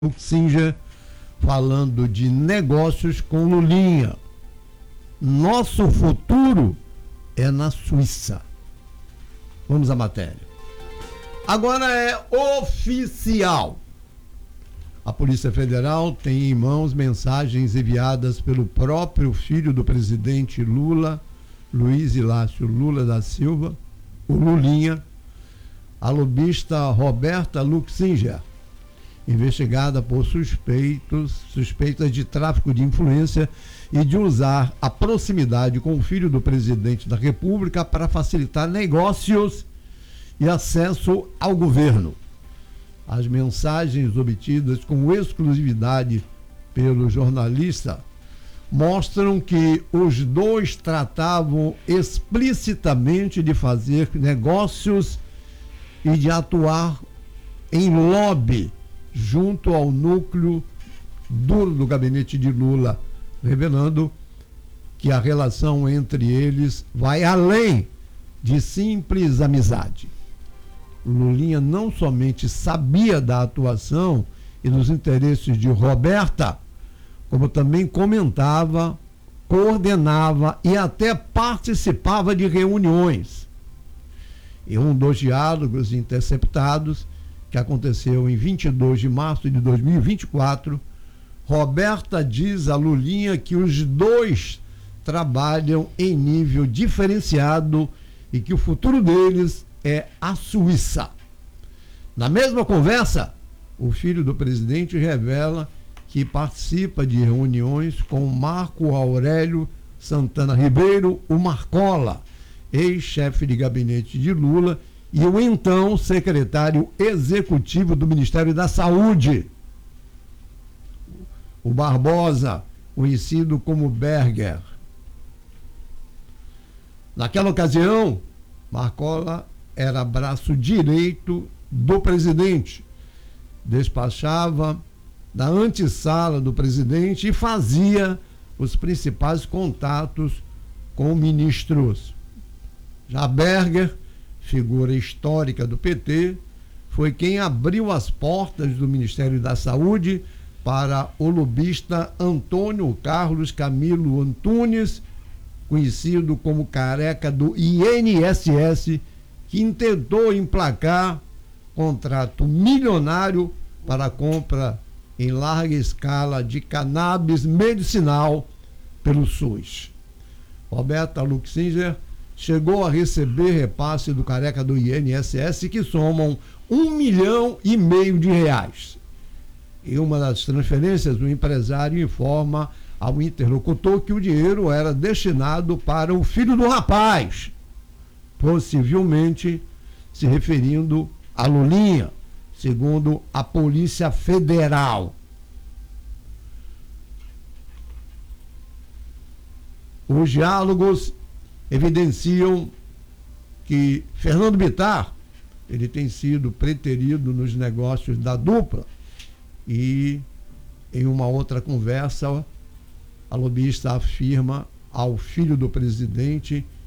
Singer falando de negócios com Lulinha. Nosso futuro é na Suíça. Vamos à matéria. Agora é oficial. A Polícia Federal tem em mãos mensagens enviadas pelo próprio filho do presidente Lula, Luiz Inácio Lula da Silva, o Lulinha, a lobista Roberta Luxinger, investigada por suspeitas de tráfico de influência e de usar a proximidade com o filho do presidente da República para facilitar negócios e acesso ao governo. As mensagens obtidas com exclusividade pelo jornalista mostram que os dois tratavam explicitamente de fazer negócios e de atuar em lobby junto ao núcleo duro do gabinete de Lula, revelando que a relação entre eles vai além de simples amizade. Lulinha não somente sabia da atuação e dos interesses de Roberta, como também comentava, coordenava e até participava de reuniões. Em um dos diálogos interceptados, que aconteceu em 22 de março de 2024, Roberta diz a Lulinha que os dois trabalham em nível diferenciado e que o futuro deles é a Suíça. Na mesma conversa, o filho do presidente revela que participa de reuniões com Marco Aurélio Santana Ribeiro, o Marcola, ex-chefe de gabinete de Lula, e o então secretário executivo do Ministério da Saúde, o Barbosa, conhecido como Berger. Naquela ocasião, Marcola era braço direito do presidente, despachava da antessala do presidente e fazia os principais contatos com ministros. Já Berger, figura histórica do PT, foi quem abriu as portas do Ministério da Saúde para o lobista Antônio Carlos Camilo Antunes, conhecido como Careca do INSS, que tentou emplacar contrato milionário para a compra em larga escala de cannabis medicinal pelo SUS. Roberta Luxinger chegou a receber repasse do Careca do INSS que somam R$1,5 milhão. Em uma das transferências, o empresário informa ao interlocutor que o dinheiro era destinado para o filho do rapaz, possivelmente se referindo a Lulinha, segundo a Polícia Federal. Os diálogos evidenciam que Fernando Bittar, ele tem sido preterido nos negócios da dupla, e em uma outra conversa a lobista afirma ao filho do presidente